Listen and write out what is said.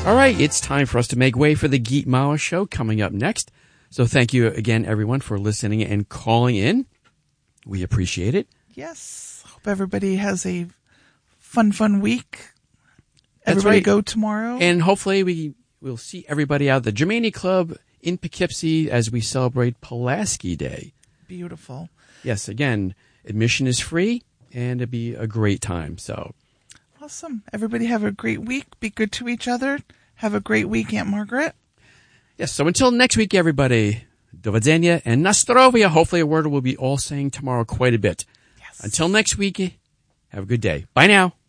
All right, it's time for us to make way for the Geet Mala Show coming up next. So thank you again, everyone, for listening and calling in. We appreciate it. Yes. Hope everybody has a fun week. That's Everybody right. Go tomorrow. And hopefully we'll see everybody out at the Germania Club in Poughkeepsie as we celebrate Pulaski Day. Beautiful. Yes, again, admission is free, and it'll be a great time. So, awesome. Everybody have a great week. Be good to each other. Have a great week, Aunt Margaret. Yes, so until next week, everybody, do widzenia and na zdrowie. Hopefully a word we'll be all saying tomorrow quite a bit. Yes. Until next week, have a good day. Bye now.